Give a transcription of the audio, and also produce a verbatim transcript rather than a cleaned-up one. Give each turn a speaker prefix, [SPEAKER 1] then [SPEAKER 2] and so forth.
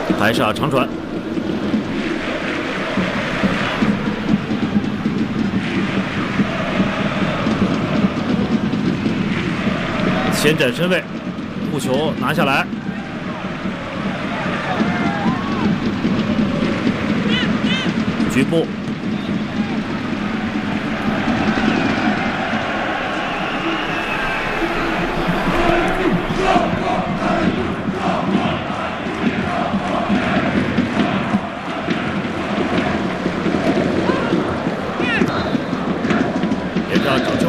[SPEAKER 1] 拍下长传。 先展身位，护球拿下来。局部。连上长传。